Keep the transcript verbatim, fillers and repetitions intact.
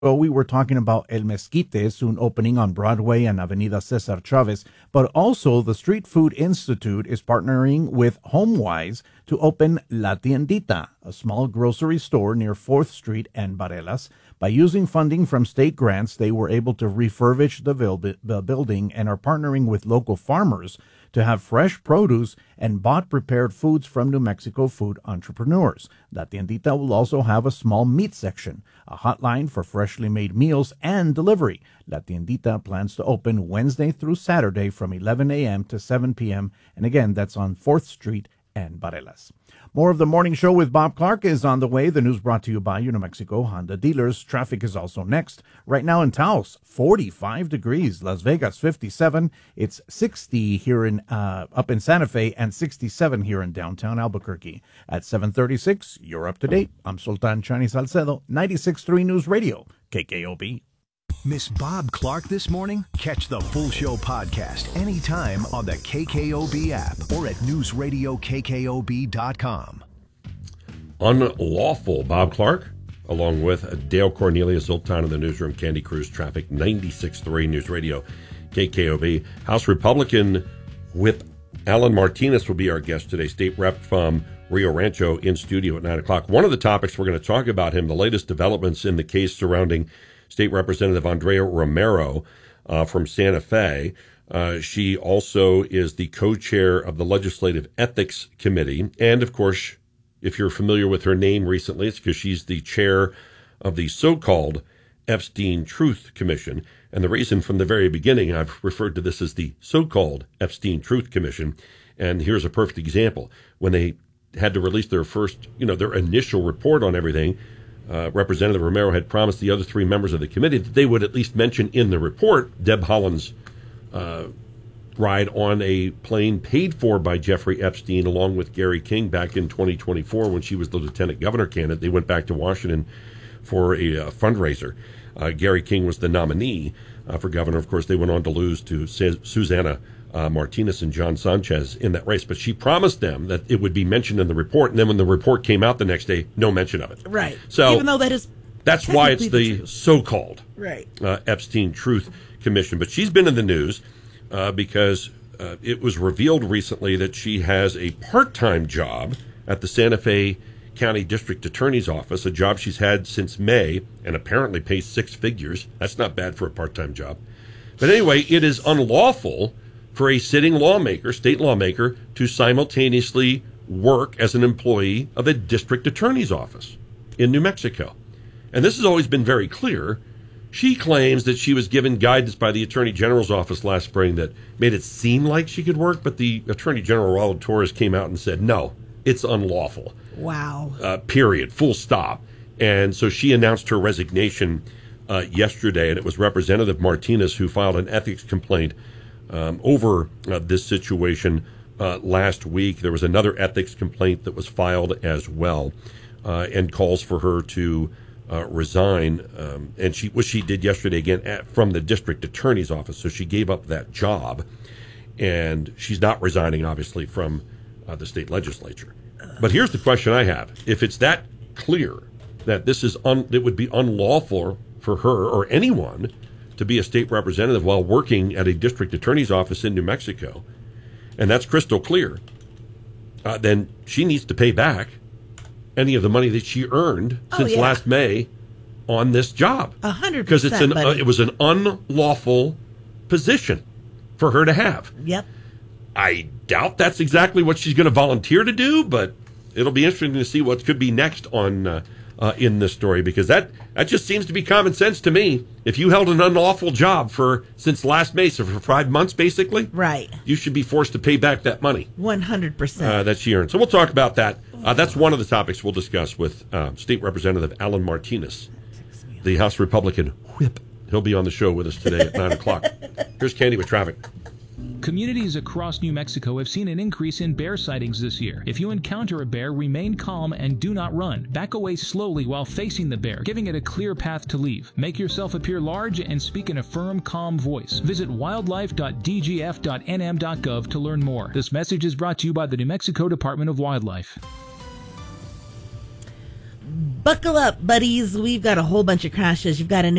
Well, we were talking about El Mezquite, soon opening on Broadway and Avenida Cesar Chavez, but also the Street Food Institute is partnering with HomeWise to open La Tiendita, a small grocery store near fourth Street and Barelas. By using funding from state grants, they were able to refurbish the, vil- the building and are partnering with local farmers to have fresh produce and bought prepared foods from New Mexico food entrepreneurs. La Tiendita will also have a small meat section, a hotline for freshly made meals and delivery. La Tiendita plans to open Wednesday through Saturday from eleven a.m. to seven p.m. And again, that's on fourth Street and Barelas. More of the morning show with Bob Clark is on the way. The news brought to you by New Mexico Honda dealers. Traffic is also next. Right now in Taos, forty-five degrees. Las Vegas, fifty-seven. It's sixty here in uh, up in Santa Fe and sixty-seven here in downtown Albuquerque. At seven thirty-six, you're up to date. I'm Sultan Chani Salcedo, ninety-six point three News Radio, K K O B. Miss Bob Clark this morning? Catch the full show podcast anytime on the K K O B app or at news radio k k o b dot com. Unlawful. Bob Clark, along with Dale Cornelius, Zoltan in the newsroom, Candy Cruz Traffic, ninety-six point three News Radio, K K O B. House Republican Whip Alan Martinez will be our guest today, state rep from Rio Rancho, in studio at nine o'clock. One of the topics we're going to talk about him, the latest developments in the case surrounding State Representative Andrea Romero uh, from Santa Fe. Uh, she also is the co-chair of the Legislative Ethics Committee. And, of course, if you're familiar with her name recently, it's because she's the chair of the so-called Epstein Truth Commission. And the reason from the very beginning, I've referred to this as the so-called Epstein Truth Commission. And here's a perfect example. When they had to release their first, you know, their initial report on everything, Uh, Representative Romero had promised the other three members of the committee that they would at least mention in the report Deb Haaland's uh, ride on a plane paid for by Jeffrey Epstein along with Gary King back in twenty twenty-four when she was the lieutenant governor candidate. They went back to Washington for a uh, fundraiser. Uh, Gary King was the nominee uh, for governor. Of course, they went on to lose to Su- Susana Uh, Martinez and John Sanchez in that race, but she promised them that it would be mentioned in the report, and then when the report came out the next day, no mention of it. Right. So even though that is that's why it's the, the so-called right. uh, Epstein Truth Commission. But she's been in the news uh, because uh, it was revealed recently that she has a part-time job at the Santa Fe County District Attorney's Office, a job she's had since May, and apparently pays six figures. That's not bad for a part-time job. But anyway, it is unlawful for a sitting lawmaker, state lawmaker, to simultaneously work as an employee of a district attorney's office in New Mexico. And this has always been very clear. She claims that she was given guidance by the Attorney General's office last spring that made it seem like she could work, but the Attorney General, Raul Torres, came out and said, no, it's unlawful. Wow. Uh, period. Full stop. And so she announced her resignation uh, yesterday, and it was Representative Martinez who filed an ethics complaint Um, over uh, this situation uh, last week. There was another ethics complaint that was filed as well, uh, and calls for her to uh, resign. Um, and she, what she did yesterday again at, from the district attorney's office. So she gave up that job, and she's not resigning, obviously, from uh, the state legislature. But here's the question I have: if it's that clear that this is un, it would be unlawful for her or anyone to be a state representative while working at a district attorney's office in New Mexico, and that's crystal clear, uh, then she needs to pay back any of the money that she earned oh, since yeah. last May on this job. A hundred Because it's an percent. uh, it was an unlawful position for her to have. Yep. I doubt that's exactly what she's going to volunteer to do, but it'll be interesting to see what could be next on uh, uh, in this story, because that, that just seems to be common sense to me. If you held an unlawful job for since last May, so for five months basically, right, you should be forced to pay back that money. one hundred percent. Uh, that she earned. So we'll talk about that. Uh, that's one of the topics we'll discuss with uh, State Representative Alan Martinez, the House Republican whip. He'll be on the show with us today at nine o'clock. Here's Candy with traffic. Communities across New Mexico have seen an increase in bear sightings this year. If you encounter a bear, remain calm and do not run. Back away slowly while facing the bear, giving it a clear path to leave. Make yourself appear large and speak in a firm, calm voice. Visit wildlife dot d g f dot n m dot gov to learn more. This message is brought to you by the New Mexico Department of Wildlife. Buckle up, buddies. We've got a whole bunch of crashes. You've got a new